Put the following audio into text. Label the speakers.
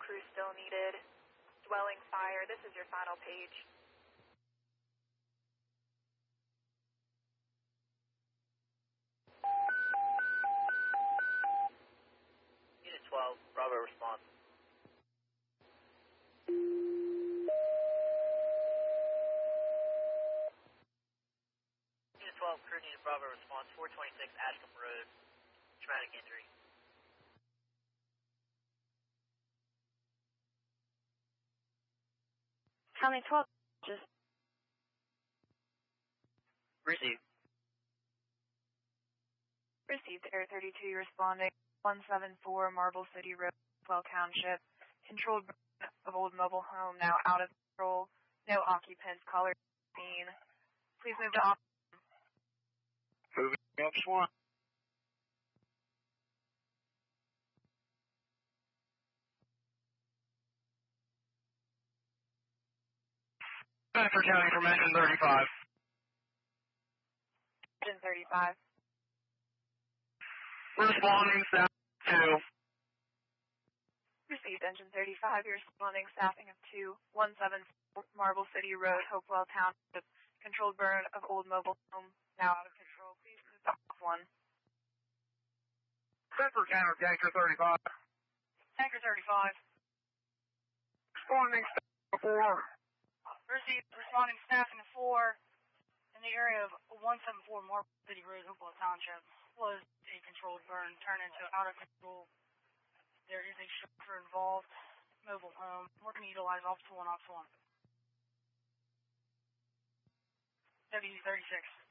Speaker 1: crew still needed. Dwelling fire, this is your final page.
Speaker 2: Unit 12, Bravo response. Unit 12, crew needed Bravo response, 426 Ashcombe Road, traumatic injury.
Speaker 1: County 12, just
Speaker 2: Received.
Speaker 1: received. Air 32 responding. 174 Marble City Road, Well Township. Controlled burn of old mobile home now out of control. No occupants. Caller scene. Please move to op.
Speaker 3: Moving up Swan. Bedford County from engine 35.
Speaker 1: Engine 35.
Speaker 3: Responding south to
Speaker 1: Received. Engine 35. You're responding. Staffing of 2174 Marble City Road, Hopewell Township. Controlled burn of old mobile home now out of control. Please move to op 1.
Speaker 3: Bedford County, Tanker 35.
Speaker 1: Tanker 35.
Speaker 3: Responding south to 4.
Speaker 4: Received. Responding staffing of 4 in the area of 174 Marble City Road, Hopewell Township. Was a controlled burn turned into out of control. There is a structure involved, mobile home. We're going to utilize Ops 1, Ops 1. W36.